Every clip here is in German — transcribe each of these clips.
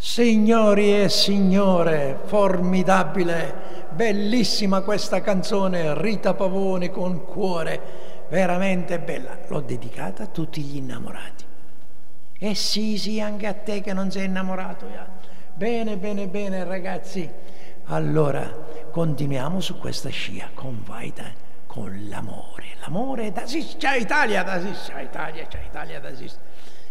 Signori e signore, formidabile, bellissima questa canzone, Rita Pavone con Cuore, veramente bella. L'ho dedicata a tutti gli innamorati. E sì, anche a te che non sei innamorato. Bene ragazzi. Allora, continuiamo su questa scia con Vaida, con l'amore. L'amore, das ist ja Italia, das ist ja Italia, das ist...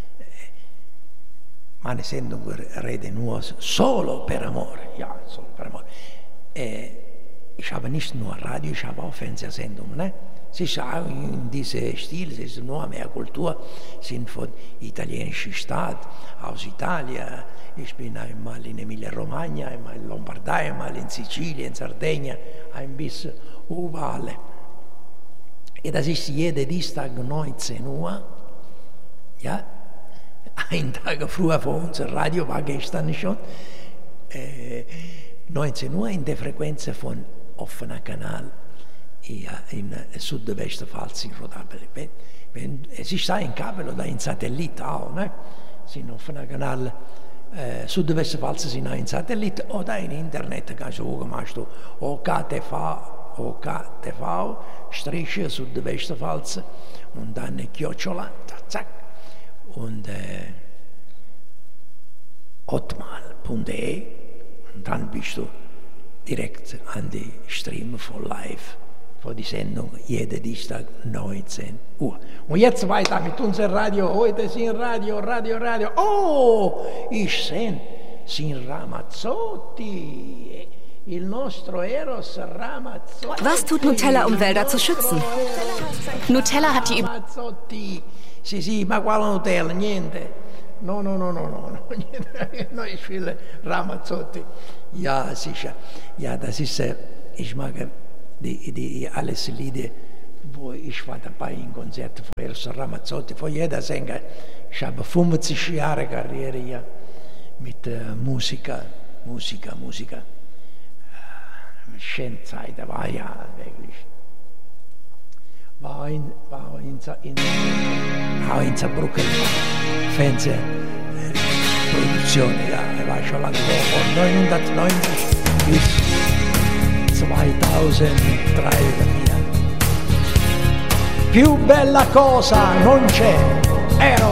Man ne Sendung rede nur solo per amore. Ja, solo per amore. Ich habe nicht nur Radio, ich habe auch Fernsehsendungen. Ne? Es ist auch in diesem Stil, es ist nur mehr Kultur, sind von italienischen Staat, aus Italien. Ich bin einmal in Emilia-Romagna, einmal in Lombardei, einmal in Sizilien, in Sardegna, ein bisschen überall. Und das ist jeden Dienstag 19 Uhr. Ja, ein Tag früher vor unser Radio war gestern schon. 19 Uhr in der Frequenz von offener Kanal in Südwestpfalz in Rodapel. Es ist ein Kabel oder ein Satellit auch, ne? Sind offener Kanal Südwestpfalz sind ein Satellit oder ein Internet, kannst du gucken, machst du OKTV, Striche Südwestpfalz und dann Chiocciola, zack, und hotmail.de und dann bist du direkt an die Stream von Live, von die Sendung, jeden Dienstag 19 Uhr. Und jetzt weiter mit unserem Radio. Heute sind Radio. Oh, ich sehe, sind Ramazzotti. Il nostro Eros Ramazzotti. Was tut Nutella, um Wälder zu schützen? Nutella hat die... Sì, ma quale Nutella? Niente. No, niente. No, ich will Ramazzotti. Ja, sicher. Ja, das ist, ich mag die alles Lieder, wo ich war dabei in Konzerten von Eros Ramazzotti, von jeder Sänger. Ich habe 50 Jahre Karriere hier mit Musiker. Schöne Zeit, da war ja wirklich. War in Saarbrücken, Fernsehproduktion, ja, war schon lange von 1990 bis 2003 oder 2004. Più bella cosa non c'è, Eros.